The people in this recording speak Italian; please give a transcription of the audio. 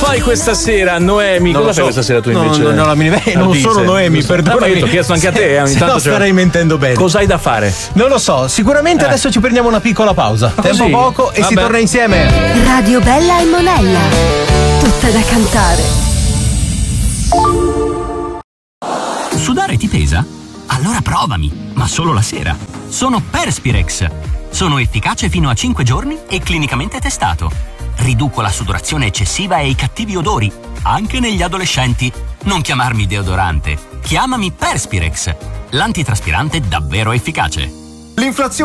fai questa sera, Noemi? Cosa fai questa sera tu invece? Non sono Noemi, perdonami. Ma io ti ho chiesto anche a te, ogni tanto starei mentendo bene. Cosa hai da fare? Non lo so, sicuramente adesso ci prendiamo una piccola pausa. Tempo poco e si torna insieme. Radio Bella e Monella. Tutta da cantare. Sudare ti pesa? Allora provami, ma solo la sera. Sono Perspirex. Sono efficace fino a 5 giorni e clinicamente testato. Riduco la sudorazione eccessiva e i cattivi odori, anche negli adolescenti. Non chiamarmi deodorante, chiamami Perspirex, l'antitraspirante davvero efficace. L'inflazione